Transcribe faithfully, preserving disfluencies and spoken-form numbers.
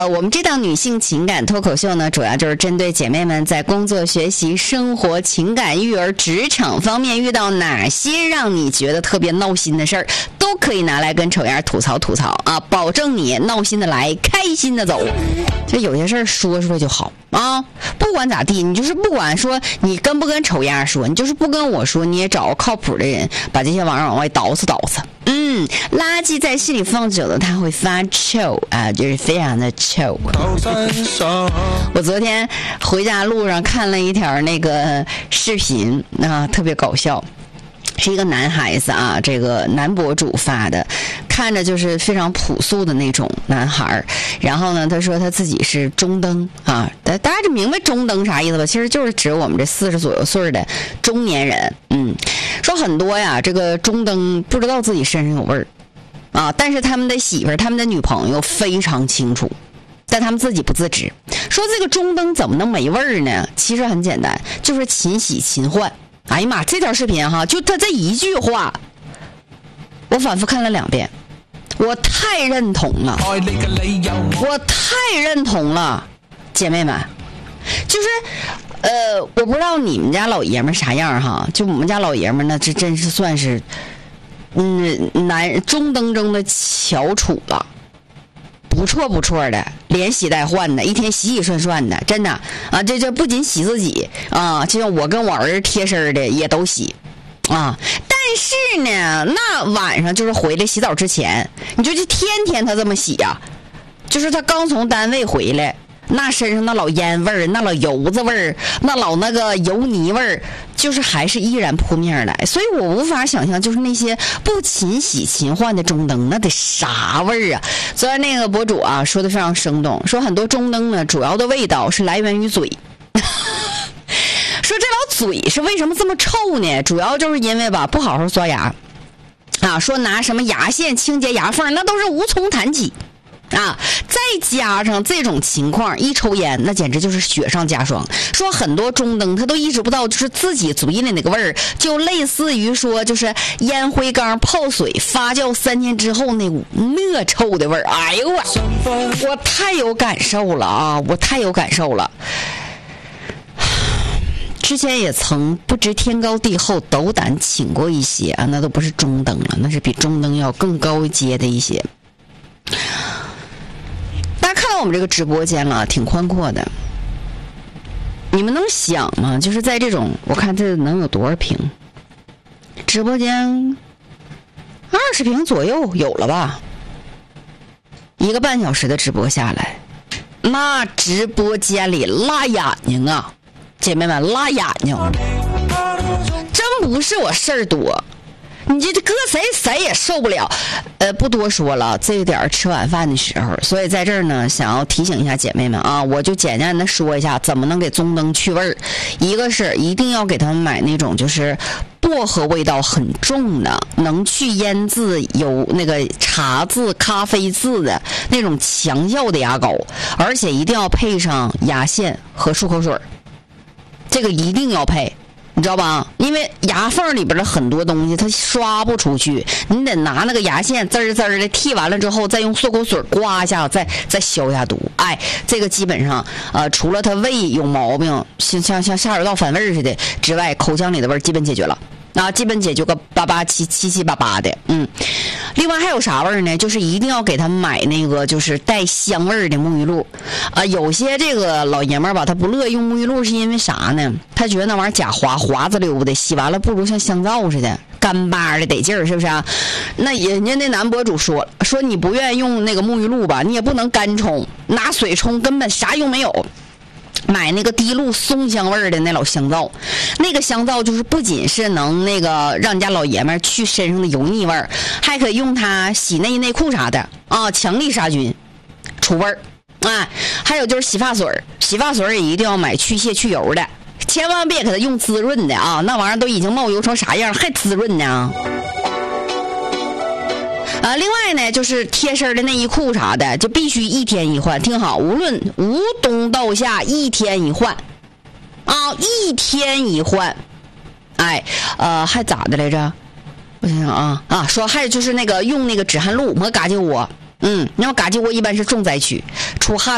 呃，我们这档女性情感脱口秀呢，主要就是针对姐妹们在工作、学习、生活、情感、育儿、职场方面遇到哪些让你觉得特别闹心的事儿，都可以拿来跟丑丫吐槽吐槽啊，保证你闹心的来，开心的走。就有些事儿说出来就好啊，不管咋地，你就是不管说你跟不跟丑丫说，你就是不跟我说，你也找个靠谱的人，把这些玩意儿往外捯饬捯饬。嗯，垃圾在心里放久了，它会发臭啊，就是非常的臭。我昨天回家路上看了一条那个视频啊，特别搞笑。是一个男孩子啊，这个男博主发的，看着就是非常朴素的那种男孩。然后呢，他说他自己是中登啊，大大家就明白中登啥意思吧？其实就是指我们这四十左右岁的中年人。嗯，说很多呀，这个中登不知道自己身上有味儿啊，但是他们的媳妇儿、他们的女朋友非常清楚，但他们自己不自知。说这个中登怎么能没味儿呢？其实很简单，就是勤洗勤换。哎呀妈，这条视频哈，就他这一句话，我反复看了两遍，我太认同了，我太认同了，姐妹们，就是呃，我不知道你们家老爷们啥样哈，就我们家老爷们呢，这真是算是嗯男中登中的翘楚了。不错不错的，连洗带换的，一天洗洗涮涮的，真的啊！这这不仅洗自己啊，就像我跟我儿子贴身的也都洗啊。但是呢，那晚上就是回来洗澡之前，你就去天天他这么洗呀、啊，就是他刚从单位回来，那身上那老烟味儿，那老油子味儿，那老那个油泥味儿，就是还是依然扑面而来。所以我无法想象，就是那些不勤洗勤换的中登，那得啥味儿啊！昨天那个博主啊说的非常生动，说很多中登呢，主要的味道是来源于嘴。说这老嘴是为什么这么臭呢？主要就是因为吧不好好刷牙啊，说拿什么牙线清洁牙缝，那都是无从谈起。啊，再加上这种情况，一抽烟那简直就是雪上加霜。说很多中登他都意识不到，就是自己嘴里那个味儿，就类似于说就是烟灰缸泡水发酵三天之后那股恶臭的味儿。哎呦我，我太有感受了啊！我太有感受了。之前也曾不知天高地厚，斗胆请过一些啊，那都不是中登了，那是比中登要更高阶的一些。看到我们这个直播间了，挺宽阔的。你们能想吗？就是在这种，我看这能有多少平？直播间二十平左右有了吧？一个半小时的直播下来，那直播间里辣眼睛啊，姐妹们辣眼睛，真不是我事儿多。你这搁谁谁也受不了，呃，不多说了，这个点吃晚饭的时候，所以在这儿呢，想要提醒一下姐妹们啊，我就简单的说一下怎么能给中登去味儿。一个是一定要给他们买那种就是薄荷味道很重的，能去烟渍、有那个茶渍、咖啡渍的那种强效的牙膏，而且一定要配上牙线和漱口水，这个一定要配。你知道吧？因为牙缝里边的很多东西它刷不出去，你得拿那个牙线滋儿滋儿的剔完了之后，再用漱口水刮一下，再再消一下毒。哎，这个基本上呃，除了它胃有毛病，像像像下水道反味似的之外，口腔里的味儿基本解决了。啊，基本解决个八八七七七八八的，嗯。另外还有啥味儿呢？就是一定要给他买那个就是带香味儿的沐浴露。啊，有些这个老爷们儿吧，他不乐意用沐浴露，是因为啥呢？他觉得那玩意儿假滑滑子溜的，洗完了不如像香皂似的干巴的得劲儿，是不是啊？那人家那男博主说说你不愿意用那个沐浴露吧，你也不能干冲，拿水冲根本啥用没有。买那个滴露松香味儿的那老香皂，那个香皂就是不仅是能那个让家老爷们儿去身上的油腻味儿，还可以用它洗内衣内裤啥的啊，强力杀菌除味儿啊。还有就是洗发水，洗发水也一定要买去屑去油的，千万别给它用滋润的啊，那玩意儿都已经冒油成啥样还滋润呢。啊，另外呢，就是贴身的内衣裤啥的，就必须一天一换。听好，无论无冬到夏，一天一换，啊，一天一换。哎，呃，还咋的来着？我想想啊啊，说还有就是那个用那个止汗露抹嘎叽窝，嗯，然后嘎叽窝一般是重灾区，出汗。